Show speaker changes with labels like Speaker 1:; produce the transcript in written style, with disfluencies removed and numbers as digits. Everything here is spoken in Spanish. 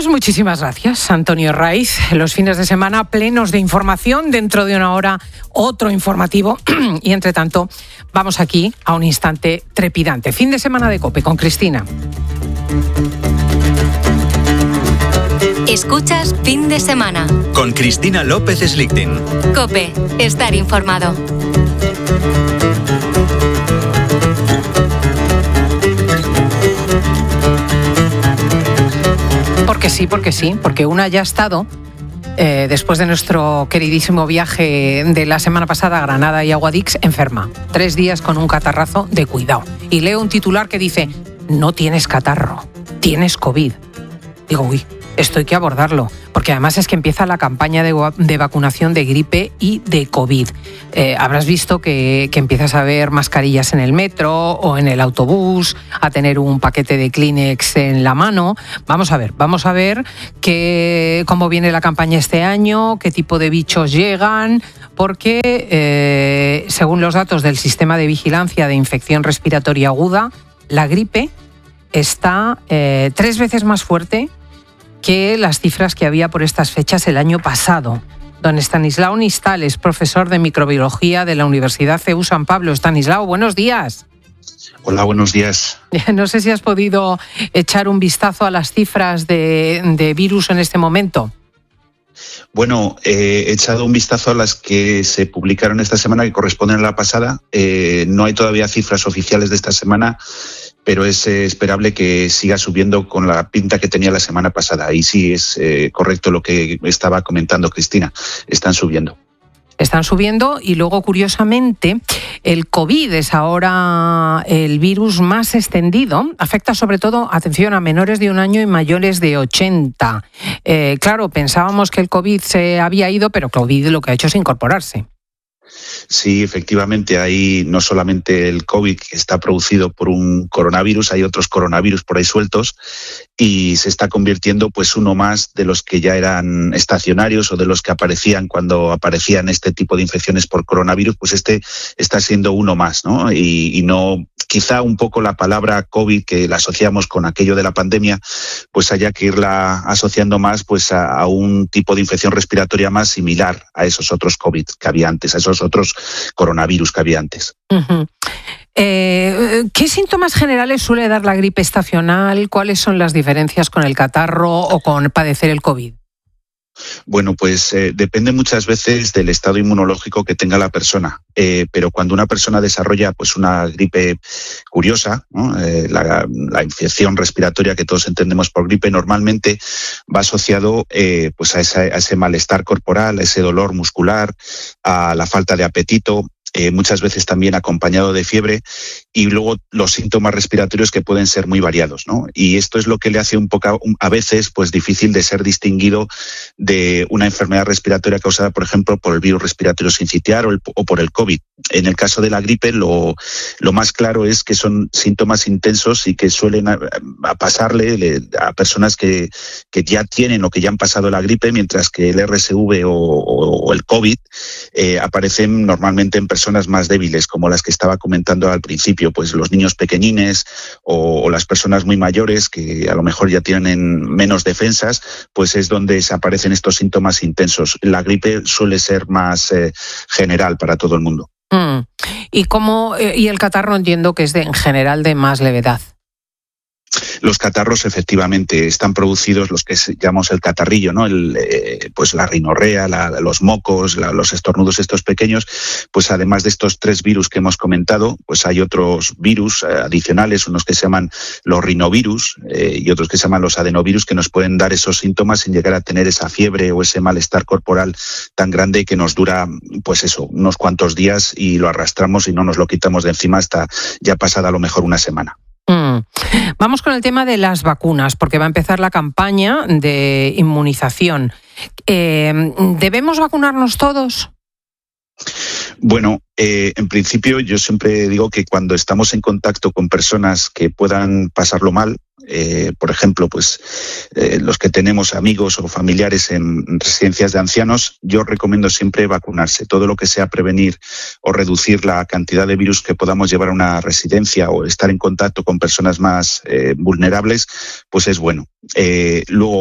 Speaker 1: Pues muchísimas gracias, Antonio Raiz. Los fines de semana plenos de información, dentro de una hora otro informativo y entre tanto vamos aquí a un instante trepidante. Fin de semana de COPE con Cristina.
Speaker 2: Escuchas Fin de Semana
Speaker 3: con Cristina López Slichting.
Speaker 2: COPE, estar informado.
Speaker 1: Porque sí, porque una ya ha estado, después de nuestro queridísimo viaje de la semana pasada a Granada y Aguadix, enferma. 3 días con un catarrazo de cuidado. Y leo un titular que dice, no tienes catarro, tienes COVID. Digo, uy, esto hay que abordarlo, porque además es que empieza la campaña de vacunación de gripe y de COVID. Habrás visto que empiezas a ver mascarillas en el metro o en el autobús, a tener un paquete de Kleenex en la mano. Vamos a ver cómo viene la campaña este año, qué tipo de bichos llegan, porque según los datos del Sistema de Vigilancia de Infección Respiratoria Aguda, la gripe está 3 veces más fuerte que las cifras que había por estas fechas el año pasado. Don Estanislao Nistal es profesor de microbiología de la Universidad CEU San Pablo. Estanislao, buenos días.
Speaker 4: Hola, buenos días.
Speaker 1: No sé si has podido echar un vistazo a las cifras de virus en este momento.
Speaker 4: Bueno, he echado un vistazo a las que se publicaron esta semana, que corresponden a la pasada. No hay todavía cifras oficiales de esta semana, pero es esperable que siga subiendo con la pinta que tenía la semana pasada. Y sí, es correcto lo que estaba comentando Cristina. Están subiendo y luego, curiosamente, el COVID es ahora el virus más extendido. Afecta sobre todo, atención, a menores de 1 año y mayores de 80. Claro, pensábamos que el COVID se había ido, pero COVID lo que ha hecho es incorporarse. Sí, efectivamente, hay no solamente el COVID que está producido por un coronavirus, hay otros coronavirus por ahí sueltos y se está convirtiendo pues uno más de los que ya eran estacionarios o de los que aparecían cuando aparecían este tipo de infecciones por coronavirus, pues este está siendo uno más, ¿no? Y no, quizá un poco la palabra COVID, que la asociamos con aquello de la pandemia, pues haya que irla asociando más pues a un tipo de infección respiratoria más similar a esos otros COVID que había antes, a esos otros coronavirus que había antes.
Speaker 1: Uh-huh. ¿Qué síntomas generales suele dar la gripe estacional? ¿Cuáles son las diferencias con el catarro o con padecer el COVID?
Speaker 4: Bueno, pues depende muchas veces del estado inmunológico que tenga la persona, pero cuando una persona desarrolla pues una gripe curiosa, ¿no? La infección respiratoria que todos entendemos por gripe normalmente va asociado pues a ese malestar corporal, a ese dolor muscular, a la falta de apetito, muchas veces también acompañado de fiebre, y luego los síntomas respiratorios que pueden ser muy variados, ¿no? Y esto es lo que le hace un poco a veces pues difícil de ser distinguido de una enfermedad respiratoria causada, por ejemplo, por el virus respiratorio sincitial o por el COVID. En el caso de la gripe, lo más claro es que son síntomas intensos y que suelen pasarle a personas que ya tienen o que ya han pasado la gripe, mientras que el RSV o el COVID aparecen normalmente en personas más débiles, como las que estaba comentando al principio, pues los niños pequeñines o las personas muy mayores que a lo mejor ya tienen menos defensas, pues es donde se aparecen estos síntomas intensos. La gripe suele ser más general para todo el mundo.
Speaker 1: Y el catarro entiendo que es en general de más levedad.
Speaker 4: Los catarros efectivamente están producidos, los que llamamos el catarrillo, ¿no? Pues la rinorrea, los mocos, los estornudos estos pequeños, pues además de estos 3 virus que hemos comentado, pues hay otros virus adicionales, unos que se llaman los rinovirus y otros que se llaman los adenovirus, que nos pueden dar esos síntomas sin llegar a tener esa fiebre o ese malestar corporal tan grande que nos dura, pues eso, unos cuantos días y lo arrastramos y no nos lo quitamos de encima hasta ya pasada a lo mejor una semana.
Speaker 1: Vamos con el tema de las vacunas, porque va a empezar la campaña de inmunización. ¿Debemos vacunarnos todos?
Speaker 4: Bueno, en principio yo siempre digo que cuando estamos en contacto con personas que puedan pasarlo mal, por ejemplo, pues los que tenemos amigos o familiares en residencias de ancianos, yo recomiendo siempre vacunarse. Todo lo que sea prevenir o reducir la cantidad de virus que podamos llevar a una residencia o estar en contacto con personas más vulnerables, pues es bueno. Luego,